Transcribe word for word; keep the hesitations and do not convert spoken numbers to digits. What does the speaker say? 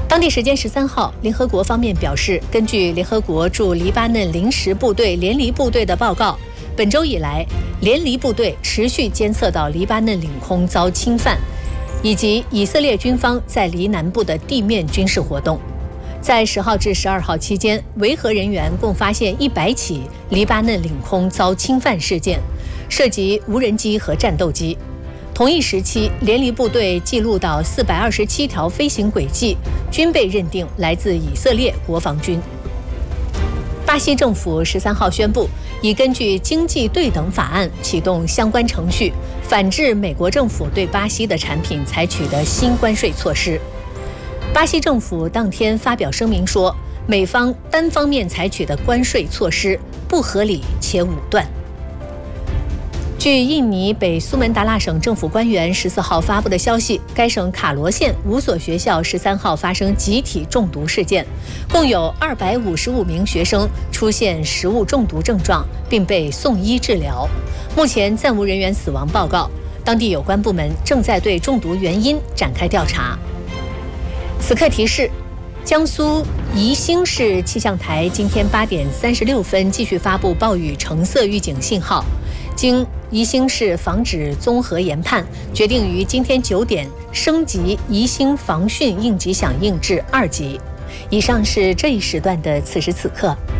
当地时间十三号，联合国方面表示，根据联合国驻黎巴嫩临时部队联黎部队的报告，本周以来，联黎部队持续监测到黎巴嫩领空遭侵犯，以及以色列军方在黎南部的地面军事活动。在十号至十二号期间，维和人员共发现一百起黎巴嫩领空遭侵犯事件，涉及无人机和战斗机。同一时期，联黎部队记录到四百二十七条飞行轨迹，均被认定来自以色列国防军。巴西政府十三号宣布，已根据经济对等法案启动相关程序，反制美国政府对巴西的产品采取的新关税措施。巴西政府当天发表声明说，美方单方面采取的关税措施不合理且武断。据印尼北苏门答腊省政府官员十四号发布的消息，该省卡罗县五所学校十三号发生集体中毒事件，共有二百五十五名学生出现食物中毒症状，并被送医治疗。目前暂无人员死亡报告，当地有关部门正在对中毒原因展开调查。此刻提示，江苏宜兴市气象台今天八点三十六分继续发布暴雨橙色预警信号。经宜兴市防止综合研判，决定于今天九点升级宜兴防汛应急响应至二级。以上是这一时段的此时此刻。